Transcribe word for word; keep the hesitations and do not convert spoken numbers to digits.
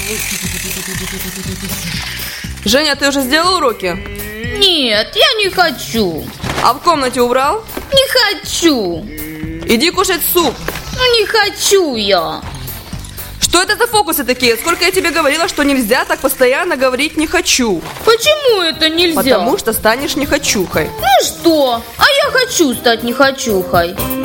Женя, ты уже сделал уроки? Нет, я не хочу. А в комнате убрал? Не хочу. Иди кушать суп. Ну не хочу я. Что это за фокусы такие? Сколько я тебе говорила, что нельзя так постоянно говорить «не хочу». Почему это нельзя? Потому что станешь нехочухой. Ну что? А я хочу стать нехочухой.